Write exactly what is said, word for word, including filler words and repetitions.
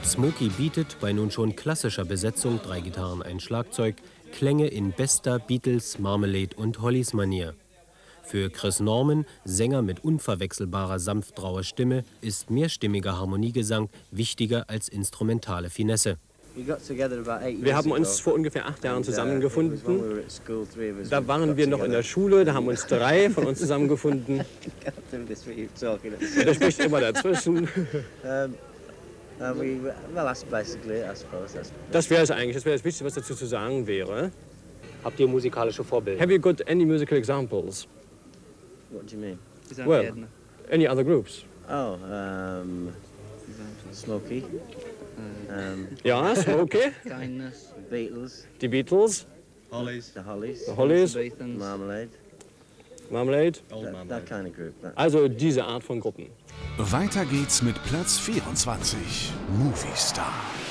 Smokey bietet bei nun schon klassischer Besetzung, drei Gitarren, ein Schlagzeug, Klänge in bester Beatles, Marmalade und Hollies-Manier. Für Chris Norman, Sänger mit unverwechselbarer sanftrauer Stimme, ist mehrstimmiger Harmoniegesang wichtiger als instrumentale Finesse. Wir haben uns vor ungefähr acht Jahren zusammengefunden. Da waren wir noch in der Schule, da haben uns drei von uns zusammengefunden. Der spricht immer dazwischen. Das wäre es eigentlich, das wäre das Wichtigste, was dazu zu sagen wäre. Habt ihr musikalische Vorbilder? Have you got any musical examples? What do you mean? Well, any other groups? Oh, um, Smokey. Um, Ja, Smokey. Kindness. Beatles. Die Beatles. Hollies. The Hollies. The Hollies. Marmalade. Marmalade. Old That, Marmalade. that kind of group. That. Also diese Art von Gruppen. Weiter geht's mit Platz vierundzwanzig. Movie Star.